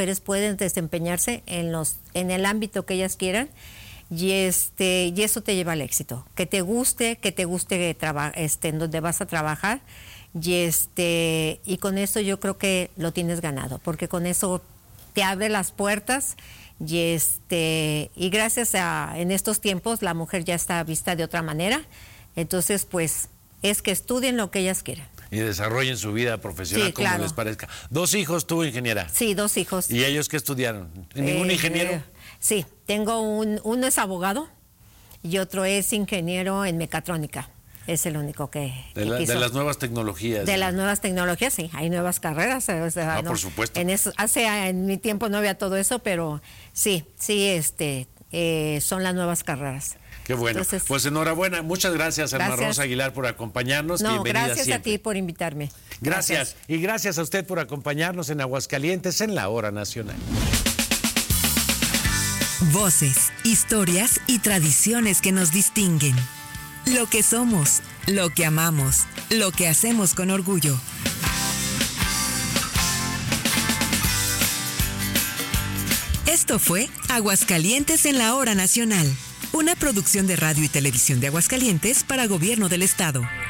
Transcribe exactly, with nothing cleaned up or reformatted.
mujeres pueden desempeñarse en los en el ámbito que ellas quieran y este y eso te lleva al éxito, que te guste, que te guste traba, este en donde vas a trabajar y este y con eso yo creo que lo tienes ganado, porque con eso te abre las puertas y este y gracias a en estos tiempos la mujer ya está vista de otra manera, entonces pues es que estudien lo que ellas quieran. Y desarrollen su vida profesional Sí, como claro. les parezca. Dos hijos tuvo, ingeniera. Sí, dos hijos. ¿Y ellos qué estudiaron? ¿Ningún Eh, ingeniero? eh, sí, tengo un, uno es abogado y otro es ingeniero en mecatrónica. Es el único que, De, que la, quiso. de las nuevas tecnologías. De las nuevas tecnologías, sí, hay nuevas carreras. O sea, Ah, no, por supuesto. En eso, hace en mi tiempo no había todo eso, pero sí, sí, este, eh, son las nuevas carreras. Qué bueno. Entonces, pues enhorabuena. Muchas gracias, Alma gracias. Rosa Aguilar, por acompañarnos. No, Bienvenida gracias siempre. a ti por invitarme. Gracias. gracias. Y gracias a usted por acompañarnos en Aguascalientes en la Hora Nacional. Voces, historias y tradiciones que nos distinguen. Lo que somos, lo que amamos, lo que hacemos con orgullo. Esto fue Aguascalientes en la Hora Nacional, una producción de Radio y Televisión de Aguascalientes para Gobierno del Estado.